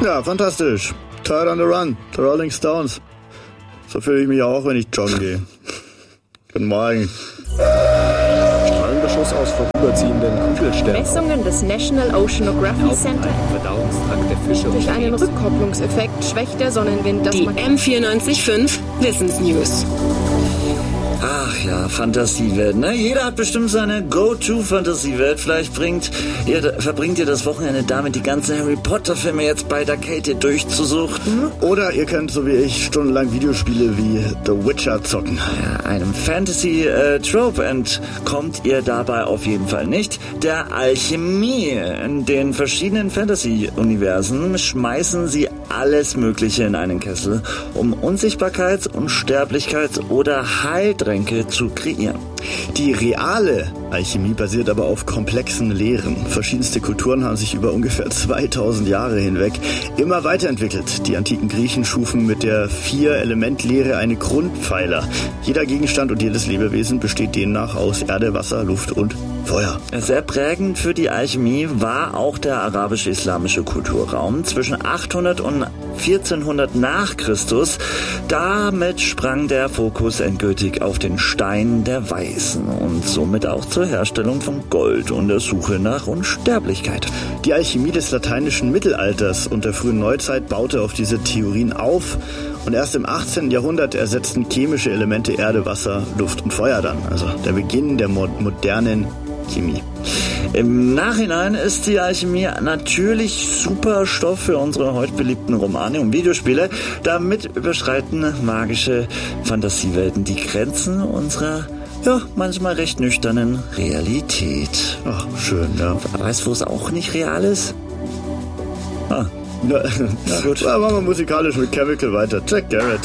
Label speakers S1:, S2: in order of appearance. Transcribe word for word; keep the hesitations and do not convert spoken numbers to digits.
S1: Ja, fantastisch. Tired on the Run, The Rolling Stones. So fühle ich mich auch, wenn ich joggen gehe. Guten Morgen.
S2: Strahlenbeschuss aus vorüberziehenden Kugelsternen.
S3: Messungen des National Oceanography Center.
S2: Verdauungstrakt der Fische.
S3: Durch einen Rückkopplungseffekt schwächt der Sonnenwind das
S4: Die
S3: Mag-
S4: M vierundneunzig Komma fünf Wissensnews.
S5: Ach ja, Fantasiewelt, ne? Jeder hat bestimmt seine Go-To-Fantasiewelt. Vielleicht bringt ihr, verbringt ihr das Wochenende damit, die ganzen Harry Potter-Filme jetzt bei der Katie durchzusuchten.
S1: Oder ihr könnt, so wie ich, stundenlang Videospiele wie The Witcher zocken.
S5: Ja, einem Fantasy-Trope entkommt ihr dabei auf jeden Fall nicht. Der Alchemie. In den verschiedenen Fantasy-Universen schmeißen sie alles Mögliche in einen Kessel, um Unsichtbarkeits-, Unsterblichkeits- oder Heiltränke zu kreieren.
S1: Die reale Alchemie basiert aber auf komplexen Lehren. Verschiedenste Kulturen haben sich über ungefähr zweitausend Jahre hinweg immer weiterentwickelt. Die antiken Griechen schufen mit der Vier-Element-Lehre eine Grundpfeiler. Jeder Gegenstand und jedes Lebewesen besteht demnach aus Erde, Wasser, Luft und Feuer.
S5: Sehr prägend für die Alchemie war auch der arabisch-islamische Kulturraum zwischen achthundert und vierzehnhundert nach Christus. Damit sprang der Fokus endgültig auf den Stein der Weisen und somit auch zur Herstellung von Gold und der Suche nach Unsterblichkeit.
S1: Die Alchemie des lateinischen Mittelalters und der frühen Neuzeit baute auf diese Theorien auf und erst im achtzehnten Jahrhundert ersetzten chemische Elemente Erde, Wasser, Luft und Feuer dann. Also der Beginn der mo- modernen Chemie.
S5: Im Nachhinein ist die Alchemie natürlich super Stoff für unsere heute beliebten Romane und Videospiele. Damit überschreiten magische Fantasiewelten die Grenzen unserer, ja, manchmal recht nüchternen Realität.
S1: Ach, schön, ja.
S5: Weißt du, wo es auch nicht real ist? Ah,
S1: Na,
S5: na gut.
S1: machen wir musikalisch mit Chemical weiter. Jack Garrett.